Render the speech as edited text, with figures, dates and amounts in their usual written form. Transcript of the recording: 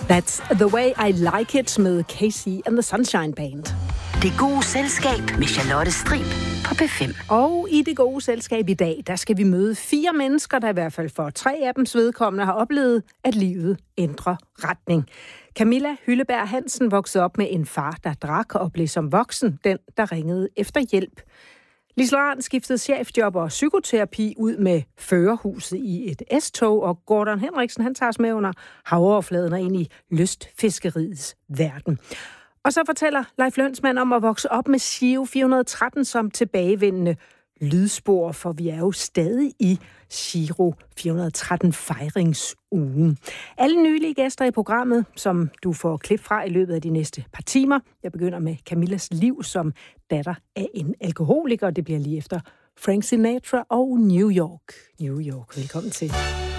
That's the way I like it med Casey and the Sunshine Band. Det gode selskab med Charlotte Strib på P5. Og i det gode selskab i dag, der skal vi møde 4 mennesker, der i hvert fald for 3 af dems vedkommende har oplevet, at livet ændrer retning. Camilla Hylleberg Hansen voksede op med en far, der drak og blev som voksen den, der ringede efter hjælp. Lis Loran skiftede chefjob og psykoterapi ud med førerhuset i et S-tog, og Gordon Henriksen, han tager os med under havoverfladen og ind i lystfiskeriets verden. Og så fortæller Leif Lønsmand om at vokse op med Giro 413 som tilbagevendende lydspor, for vi er jo stadig i Giro 413 fejringsugen. Alle nylige gæster i programmet, som du får klip fra i løbet af de næste par timer. Jeg begynder med Camillas liv som datter af en alkoholiker. Det bliver lige efter Frank Sinatra og New York. New York, velkommen til.